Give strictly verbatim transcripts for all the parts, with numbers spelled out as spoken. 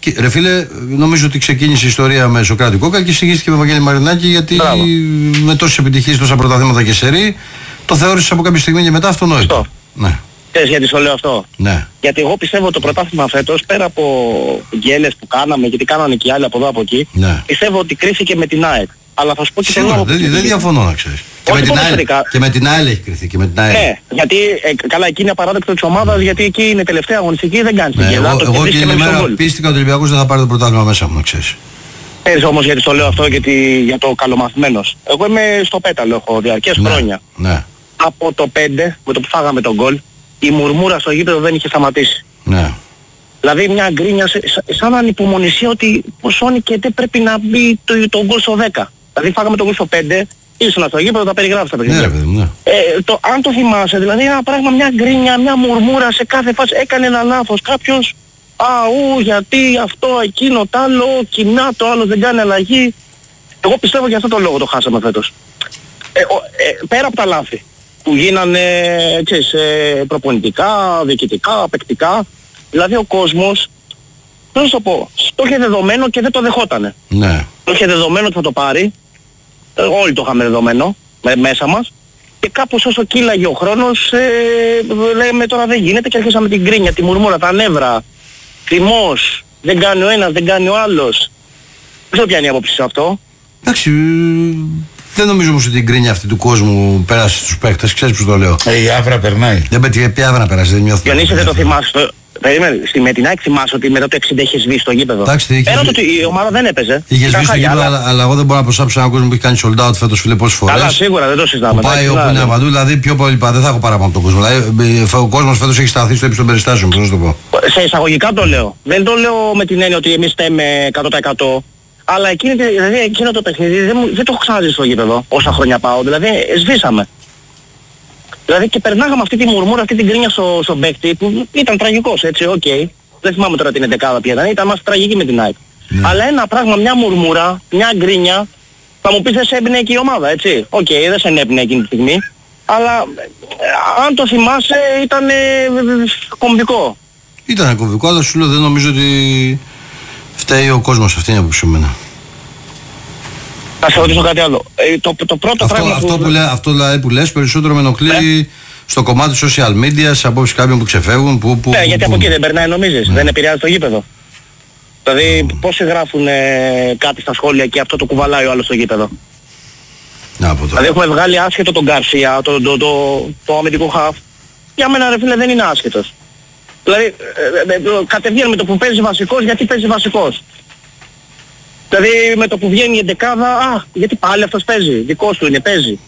Ρε φίλε, νομίζω ότι ξεκίνησε η ιστορία με Σοκράτη Κόκαλη και συνεχίστηκε με Βαγγέλη Μαρινάκη, γιατί Μπράβο. με τόσες επιτυχίες, τόσα πρωταθλήματα και σερί, το θεώρησε από κάποια στιγμή και μετά αυτονόητο. Ναι. Θες γιατί σου λέω αυτό? Ναι. Γιατί εγώ πιστεύω το πρωτάθλημα φέτος, πέρα από γκέλες που κάναμε, γιατί κάνανε και οι άλλοι από εδώ από εκεί, ναι. πιστεύω ότι κρίθηκε με την ΑΕΚ. Αλλά θα σου πω και Σίγουρα, δεν, δεν, δεν διαφωνώ να ξέρεις. Και με, την ΑΕΛ, και με την ΑΕΛ έχει κριθεί και με την ΑΕΛ. Ναι, γιατί ε, καλά εκεί είναι απαράδεκτο της ομάδας, γιατί εκεί είναι τελευταία αγωνιστική, δεν κάνει ναι, εγώ, εγώ και την ημέρα πίστηκα ότι ο Ολυμπιακός δεν θα πάρει το πρωτάθλημα μέσα μου, να ξέρεις. Πες όμως γιατί το λέω αυτό, γιατί για το καλομαθημένος. Εγώ είμαι στο πέταλο, έχω διαρκές ναι, χρόνια. Ναι. Από το πέντε, με το που φάγαμε τον γκολ, η μουρμούρα στο γήπεδο δεν είχε σταματήσει. Ναι. Δηλαδή μια γκρίνια σαν ανυπομονησία ότι ο Σόνι και δεν πρέπει να μπει το, το γκολ στο δέκα. Δηλαδή φάγαμε το γκολ στο πέντε, ήσουν στο γήπεδο, τα περιγράφεις τα παιχνίδια. Ναι, παιδί μου, ναι. Ε, το, αν το θυμάσαι, δηλαδή ένα πράγμα, μια γκρίνια, μια μουρμούρα σε κάθε φάση, έκανε ένα λάθος κάποιος, α, ου, γιατί αυτό, εκείνο, τ' άλλο, κοινά, το άλλο δεν κάνει αλλαγή. Εγώ πιστεύω για αυτό το λόγο το χάσαμε φέτος. Ε, ο, ε, πέρα από τα λάθη που γίνανε, ξέρεις, ε, προπονητικά, διοικητικά, παικτικά, δηλαδή ο κόσμος, πώς να το πω, το είχε δεδομένο και δεν το δεχότανε. Ναι. Το είχε δεδομένο ότι θα το πάρει, ε, όλοι το είχαμε δεδομένο με, μέσα μας, και κάπως όσο κύλαγε ο χρόνος, ε, λέμε τώρα δεν γίνεται και αρχίσαμε την γκρίνια, τη μουρμούρα, τα νεύρα, θυμός, δεν κάνει ο ένας, δεν κάνει ο άλλος. Δεν ξέρω ποια είναι η άποψη σε αυτό. Εντάξει, δεν νομίζω όμως ότι η γκρίνια αυτή του κόσμου πέρασε στους παίκτες, ξέρεις πώς το λέω. Ε, η άβρα περνάει. Δεν πέτυχε ποια άβρα περάσει, δεν νιώθω. Διονύση, δεν το θυμάσαι. Το... Περίμενε, στη Μετινάκη θυμάσαι ότι μετά το εξήντα είχε σβήσει στο γήπεδο. Εντάξει, πέρα το ότι η ομάδα δεν έπαιζε. Είχε σβήσει στο γήπεδο, αλλά... αλλά εγώ δεν μπορώ να προσάψω έναν κόσμο που έχει κάνει sold out φέτος, φίλε, πόσες φορές. Καλά, σίγουρα, δεν το συζητάμε. Πάει όπου είναι παντού, δηλαδή πιο πολύ δεν θα έχω παράπονο από τον κόσμο. Δηλαδή, ο κόσμος φέτος έχει σταθεί στο ύψος των περιστάσεων, πώς να το πω. Σε εισαγωγικά το λέω. Δεν το λέω με την έννοια ότι εμείς θέμε εκατό τοις εκατό. Αλλά εκείνη, δηλαδή, εκείνο το παιχνίδι δεν, δεν το έχω ξαναζήσει στο γήπεδο όσα χρόνια πάω. Δηλαδή σβήσαμε. Δηλαδή και περνάγαμε αυτή τη μουρμούρα, αυτή την κρίνια στο, στον παίκτη που ήταν τραγικός, έτσι, οκ. Okay. Δεν θυμάμαι τώρα την εντεκάδα ποια ήταν, ήταν μας τραγική με την ΑΕΚ. Ναι. Αλλά ένα πράγμα, μια μουρμούρα, μια γκρίνια, θα μου πεις δεν σε έμπαινε και η ομάδα, έτσι. Οκ, okay, δεν σε έμπαινε εκείνη τη στιγμή. Αλλά ε, αν το θυμάσαι ήταν ε, κομβικό. Ήταν κομβικό, αλλά σου λέω δεν νομίζω ότι φταίει ο κόσμος, αυτή είναι η άποψη εμένα. Θα σε ρωτήσω κάτι άλλο. Ε, το, το πρώτο αυτό, πράγμα αυτό που... που λέ, αυτό δηλαδή που λες περισσότερο με ενοχλεί ναι. στο κομμάτι social media, σε απόψεις κάποιων που ξεφεύγουν. Που, που, ναι, που, γιατί που, από εκεί δεν περνάει νομίζεις, ναι. δεν επηρεάζει το γήπεδο. Δηλαδή mm. πόσοι γράφουν ε, κάτι στα σχόλια και αυτό το κουβαλάει ο άλλος στο γήπεδο. Να, από δηλαδή έχουμε βγάλει άσχετο τον Γκαρσία, το, το, το, το, το αμυντικό χαφ. Για μένα ρε φίλε δεν είναι άσχετος. Δηλαδή ε, ε, ε, κατευθείαν με το που παίζει βασικός, γιατί παίζει βασικός. Δηλαδή με το που βγαίνει η εντεκάδα, α, γιατί πάλι αυτός παίζει, δικός του είναι, παίζει.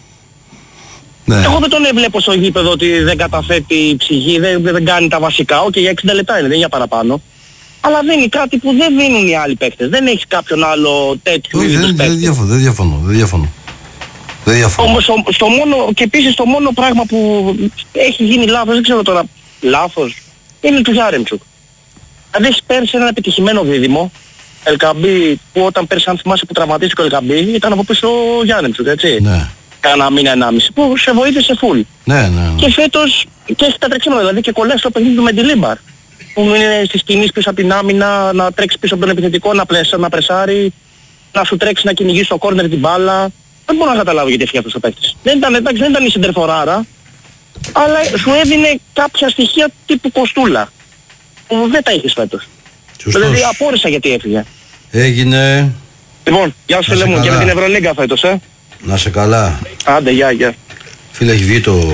Ναι. Εγώ δεν τον βλέπω στο γήπεδο ότι δεν καταθέτει ψυχή, δεν, δεν κάνει τα βασικά, ok για εξήντα λεπτά είναι, δεν για παραπάνω. Αλλά δίνει κάτι που δεν δίνουν οι άλλοι παίκτες, δεν έχει κάποιον άλλο τέτοιο είδους παίκτη. Δεν διαφωνώ, δεν διαφωνώ, δεν διαφωνώ. Δεν διαφωνώ. Όμως στο, στο μόνο, και επίσης το μόνο πράγμα που έχει γίνει λάθος, δεν ξέρω τώρα, λάθος, είναι του Γιάρεμτσουκ. Δηλαδή έχει πέρσι ένα επιτυχημένο δίδυμο, Ελκαμπή, που όταν πέρσι αν θυμάσαι που τραυματίστηκε ο Ελκαμπή ήταν από πίσω ο Γιάννεμτσουκ, έτσι. Ναι. Κάνα μήνα ενάμιση που σε βοήθησε φουλ. Ναι, ναι, ναι. Και φέτος και έχει τα τρεξίματα, δηλαδή και κολλάει στο παιχνίδι του με τη Λίμπαρ. Που είναι στις κινήσεις πίσω από την άμυνα, να τρέξει πίσω από τον επιθετικό, να, πλεσα, να πρεσάρει, να σου τρέξει να κυνηγήσει στο κόρνερ την μπάλα. Δεν μπορώ να καταλάβω γιατί έφυγε αυτός ο παίκτης. Δεν ήταν, εντάξει, δεν ήταν η σεντερφοράρα, αλλά σου έδινε κάποια στοιχεία τύπου Κοστούλα, που δεν τα είχες φέτος. Σωστός. Δηλαδή απόρρισα γιατί έφυγε. Έγινε. Λοιπόν, γεια σου Λέμον και με την Ευρωλίγκα φέτος, ε. Να σε καλά. Άντε, γεια, γεια. Φίλε, έχει βγει το,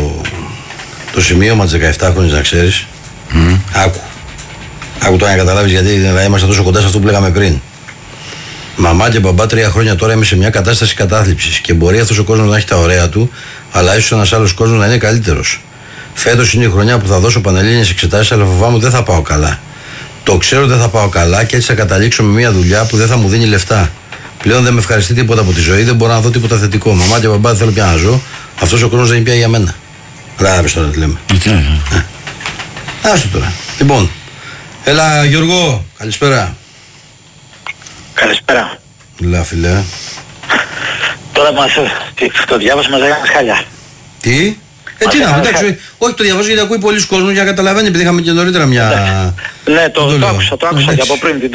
το σημείωμα της δεκαεφτά χρονης, να ξέρεις. Mm. Άκου. Άκου τώρα να καταλάβεις γιατί δηλαδή, είμαστε τόσο κοντά σε αυτό που λέγαμε πριν. Μαμά και μπαμπά τρία χρόνια τώρα είμαι σε μια κατάσταση κατάθλιψης και μπορεί αυτός ο κόσμος να έχει τα ωραία του, αλλά ίσως ένας άλλος κόσμος να είναι καλύτερος. Φέτος είναι η χρονιά που θα δώσω πανελλήνιες εξετάσεις, αλλά φοβάμαι δεν θα πάω καλά. Το ξέρω ότι δεν θα πάω καλά και έτσι θα καταλήξω με μια δουλειά που δεν θα μου δίνει λεφτά. Πλέον δεν με ευχαριστεί τίποτα από τη ζωή, δεν μπορώ να δω τίποτα θετικό. Μαμά και μπαμπά δεν θέλω πια να ζω. Αυτός ο κόσμος δεν είναι πια για μένα. Κατάλαβες τώρα τι λέμε. Ε. Άστο τώρα. Λοιπόν, έλα Γιώργο, καλησπέρα. Καλησπέρα. Λα φίλε. Τώρα μας, το διάβασα μας έκανε χάλια. Τι? Έτσι να, εντάξει, όχι το διαβάζω γιατί ακούει πολλοί κόσμος για να καταλαβαίνει επειδή είχαμε και νωρίτερα μια... Ναι, το, το, το άκουσα, το άκουσα και από πριν την